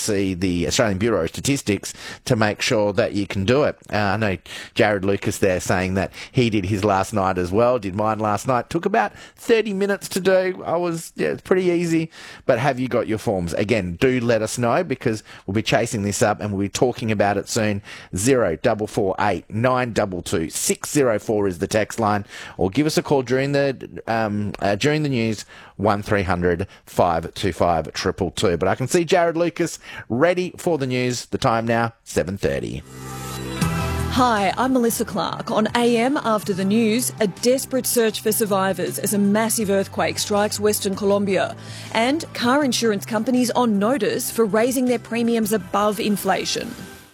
see the Australian Bureau of Statistics to make sure that you can do it. I know Jared Lucas there saying that he did his last night as well, did mine last night. Took about 30 minutes to do. It's pretty easy. But have you got your forms? Again, do let us know, because we'll be chasing this up and we'll be talking about it soon. 0448 922 604 is the text line, or give us a call during the news, 1300 525 222. But I can see Jared Lucas ready for the news. The time now, 7:30. Hi, I'm Melissa Clark. On AM After the News, a desperate search for survivors as a massive earthquake strikes Western Colombia. And car insurance companies on notice for raising their premiums above inflation.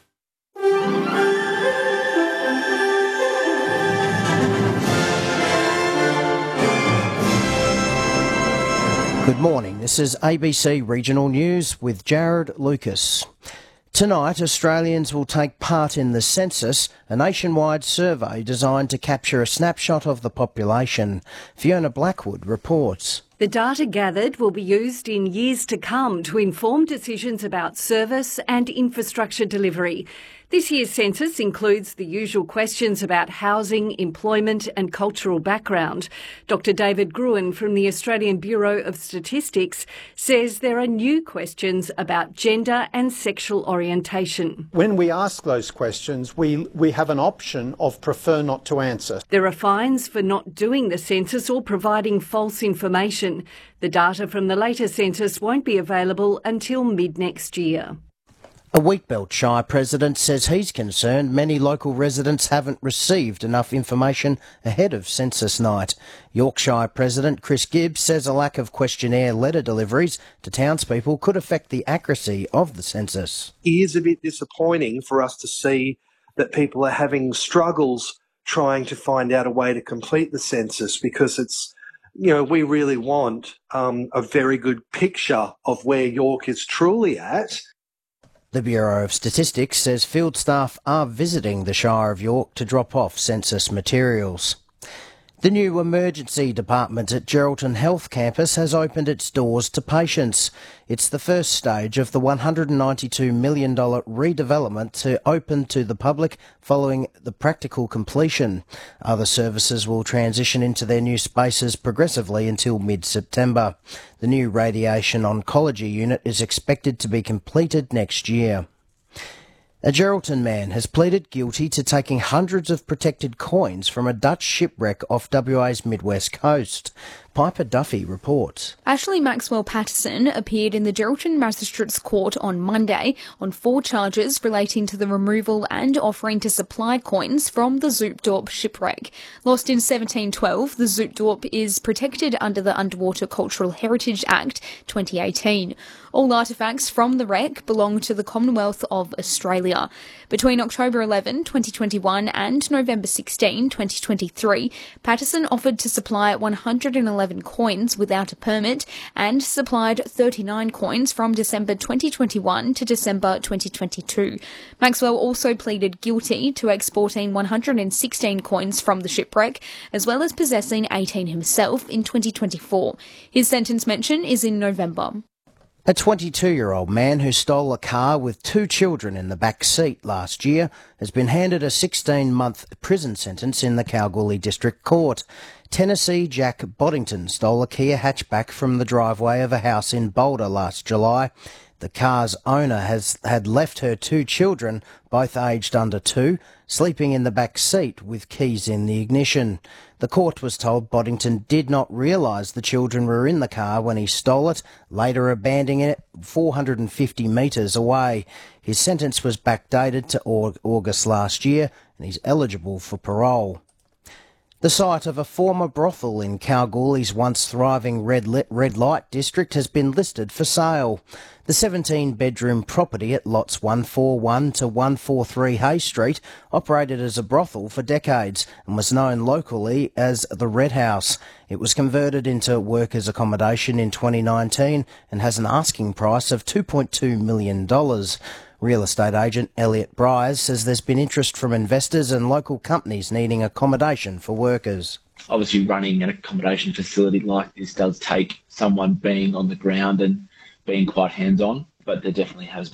Good morning. This is ABC Regional News with Jared Lucas. Tonight, Australians will take part in the census, a nationwide survey designed to capture a snapshot of the population. Fiona Blackwood reports. The data gathered will be used in years to come to inform decisions about service and infrastructure delivery. This year's census includes the usual questions about housing, employment and cultural background. Dr David Gruen from the Australian Bureau of Statistics says there are new questions about gender and sexual orientation. When we ask those questions, we have an option of prefer not to answer. There are fines for not doing the census or providing false information. The data from the later census won't be available until mid-next year. A Wheatbelt Shire president says he's concerned many local residents haven't received enough information ahead of census night. Yorkshire President Chris Gibbs says a lack of questionnaire letter deliveries to townspeople could affect the accuracy of the census. It is a bit disappointing for us to see that people are having struggles trying to find out a way to complete the census, because it's, we really want a very good picture of where York is truly at. The Bureau of Statistics says field staff are visiting the Shire of York to drop off census materials. The new emergency department at Geraldton Health Campus has opened its doors to patients. It's the first stage of the $192 million redevelopment to open to the public following the practical completion. Other services will transition into their new spaces progressively until mid-September. The new radiation oncology unit is expected to be completed next year. A Geraldton man has pleaded guilty to taking hundreds of protected coins from a Dutch shipwreck off WA's Midwest coast. Piper Duffy reports. Ashley Maxwell Patterson appeared in the Geraldton Magistrates Court on Monday on 4 charges relating to the removal and offering to supply coins from the Zoopdorp shipwreck. Lost in 1712, the Zoopdorp is protected under the Underwater Cultural Heritage Act 2018. All artefacts from the wreck belong to the Commonwealth of Australia. Between October 11, 2021 and November 16, 2023, Patterson offered to supply 111 coins without a permit and supplied 39 coins from December 2021 to December 2022. Maxwell also pleaded guilty to exporting 116 coins from the shipwreck, as well as possessing 18 himself in 2024. His sentence mention is in November. A 22-year-old man who stole a car with 2 children in the back seat last year has been handed a 16-month prison sentence in the Kalgoorlie District Court. Tennessee Jack Boddington stole a Kia hatchback from the driveway of a house in Boulder last July. The car's owner had left her 2 children, both aged under 2, sleeping in the back seat with keys in the ignition. The court was told Boddington did not realise the children were in the car when he stole it, later abandoning it 450 metres away. His sentence was backdated to August last year, and he's eligible for parole. The site of a former brothel in Kalgoorlie's once thriving red light district has been listed for sale. The 17-bedroom property at lots 141 to 143 Hay Street operated as a brothel for decades and was known locally as the Red House. It was converted into workers' accommodation in 2019 and has an asking price of $2.2 million. Real estate agent Elliot Bryars says there's been interest from investors and local companies needing accommodation for workers. Obviously, running an accommodation facility like this does take someone being on the ground and being quite hands-on, but there definitely has